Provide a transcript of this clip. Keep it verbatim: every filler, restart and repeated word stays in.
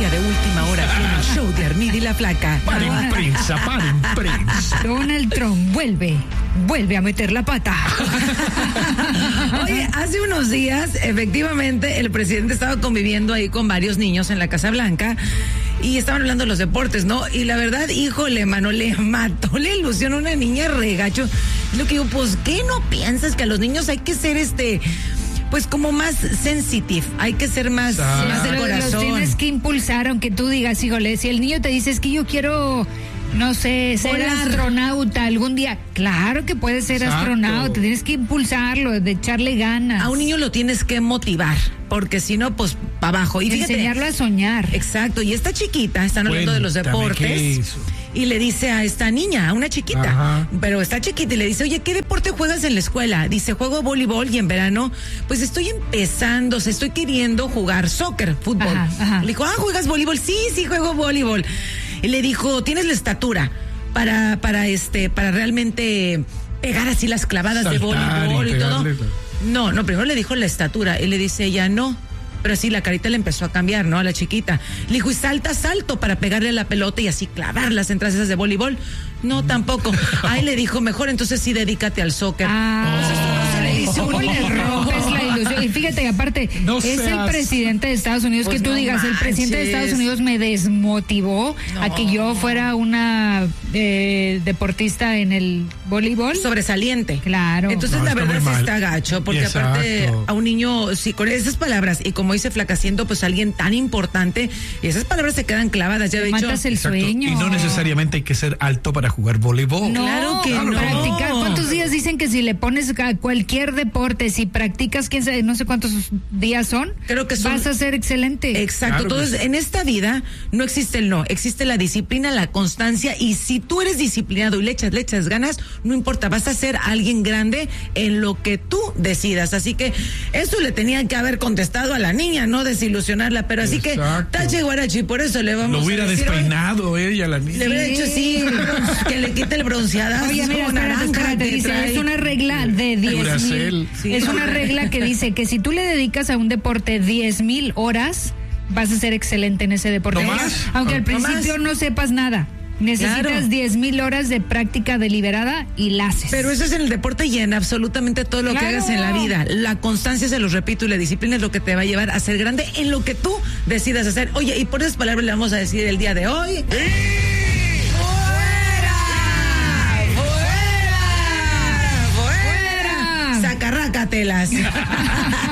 noticia de última hora aquí en el show de Armida y la Flaca. Paren prensa, paren prensa. Donald Trump vuelve, vuelve a meter la pata. Oye, hace unos días, efectivamente, el presidente estaba conviviendo ahí con varios niños en la Casa Blanca y estaban hablando de los deportes, ¿no? Y la verdad, híjole, mano, le mató la ilusión a una niña regacho. Lo que digo, pues, ¿qué no piensas que a los niños hay que ser este... pues como más sensitive, hay que ser más, Ah. más de Los- corazón. Los tienes que impulsar, aunque tú digas, híjole, si el niño te dice es que yo quiero, no sé, ser Volar. astronauta algún día, claro que puedes ser Exacto. astronauta, tienes que impulsarlo, de echarle ganas. A un niño lo tienes que motivar, porque si no, pues para abajo. Y fíjate, enseñarlo a soñar. exacto, y esta chiquita, están hablando de los Cuéntame, deportes, ¿qué hizo? y le dice a esta niña, a una chiquita, Ajá. pero está chiquita, y le dice, oye, ¿qué deporte juegas en la escuela? Dice, juego voleibol, y en verano, pues estoy empezando, o sea, estoy queriendo jugar soccer, fútbol. Ajá, ajá. Le dijo, ah, ¿juegas voleibol? Sí, sí, juego voleibol. Y le dijo, ¿tienes la estatura para, para este, para realmente pegar así las clavadas de Saltar y voleibol y todo? pegarle. No, no, primero le dijo la estatura, y le dice ella, no. Pero sí, la carita le empezó a cambiar, ¿no? A la chiquita. Le dijo, y salta, salto para pegarle a la pelota y así clavar las entradas esas de voleibol. No, tampoco. Ahí le dijo, mejor entonces sí dedícate al soccer. Ah, Entonces, no se le dice ¿cómo uno. le rompes la ilusión? Y fíjate, aparte, No es el seas- presidente de Estados Unidos, Pues que tú no digas, el presidente de manches. Estados Unidos me desmotivó a No. que yo fuera una eh, deportista en el voleibol. Sobresaliente. Claro. Entonces, No, la está verdad muy sí mal. está gacho, porque Exacto. aparte a un niño, sí, con esas palabras, y como dice Flaca, siendo pues alguien tan importante, y esas palabras se quedan clavadas, ya de hecho. Matas el Exacto. sueño. Y no necesariamente hay que ser alto para jugar voleibol. No, Claro que no. practicar. ¿Cuántos días dicen que si le pones a cualquier deporte, si practicas, quién sabe, no sé cuántos días son, Creo que son- vas a ser excelente? Exacto, Claro que entonces sí. en esta vida no existe el no, existe la disciplina, la constancia, y si tú eres disciplinado y le echas, le echas ganas, no importa, vas a ser alguien grande en lo que tú decidas, así que eso le tenían que haber contestado a la niña, no desilusionarla, pero así que Exacto. tache guarachi, por eso le vamos Lo hubiera a decir, oye, despeinado ella, la niña. le hubiera dicho sí, que le quite el bronceadazo. Oye, mira, como espérate, naranja espérate, que dice, trae. es una regla de diez Duracell. mil. Sí. Es una regla que dice que si tú le dedicas a un deporte diez mil horas, vas a ser excelente en ese deporte. ¿No más? Aunque al ¿No principio más? no sepas nada. Necesitas Claro. diez mil horas de práctica deliberada y la haces. Pero eso es en el deporte y en absolutamente todo lo que Claro. hagas en la vida. La constancia, se los repito, y la disciplina es lo que te va a llevar a ser grande en lo que tú decidas hacer. Oye, y por esas palabras le vamos a decir el día de hoy. ¡Fuera! ¡Fuera! ¡Fuera! ¡Sacarrácatelas!